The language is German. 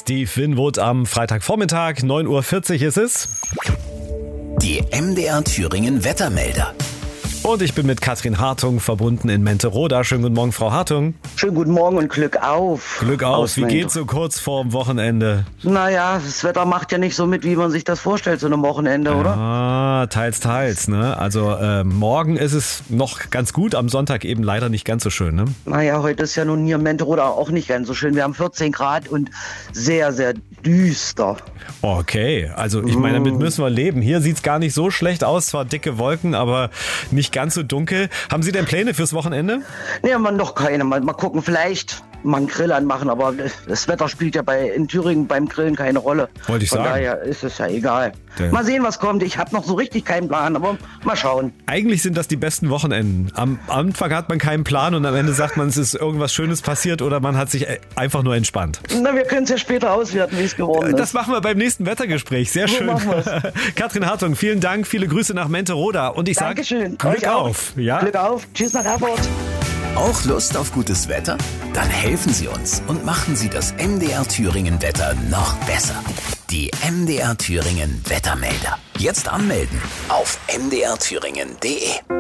die Finn Wood am Freitagvormittag, 9.40 Uhr ist es. Die MDR Thüringen Wettermelder. Und ich bin mit Katrin Hartung verbunden in Menteroda. Schönen guten Morgen, Frau Hartung. Schönen guten Morgen und Glück auf. Glück auf. Wie geht's so kurz vorm Wochenende? Naja, das Wetter macht ja nicht so mit, wie man sich das vorstellt, so einem Wochenende, oder? Ah, teils, ne? Also morgen ist es noch ganz gut, am Sonntag eben leider nicht ganz so schön, ne? Naja, heute ist ja nun hier in Menteroda auch nicht ganz so schön. Wir haben 14 Grad und sehr, sehr düster. Okay, also ich meine, damit müssen wir leben. Hier sieht's gar nicht so schlecht aus, zwar dicke Wolken, aber nicht ganz so dunkel. Haben Sie denn Pläne fürs Wochenende? Nee, man noch keine. Mal gucken, vielleicht mal einen Grill anmachen, aber das Wetter spielt ja in Thüringen beim Grillen keine Rolle. Wollte ich sagen. Von daher ist es ja egal. Mal sehen, was kommt. Ich habe noch so richtig keinen Plan, aber mal schauen. Eigentlich sind das die besten Wochenenden. Am Anfang hat man keinen Plan und am Ende sagt man, es ist irgendwas Schönes passiert oder man hat sich einfach nur entspannt. Na, wir können es ja später auswerten, wie es geworden ist. Das machen wir beim nächsten Wettergespräch. Sehr schön. Katrin Hartung, vielen Dank. Viele Grüße nach Menteroda. Und ich sage Glück auf. Ja? Glück auf. Tschüss nach Erfurt. Auch Lust auf gutes Wetter? Dann helfen Sie uns und machen Sie das MDR Thüringen Wetter noch besser. Die MDR Thüringen Wettermelder. Jetzt anmelden auf mdrthüringen.de.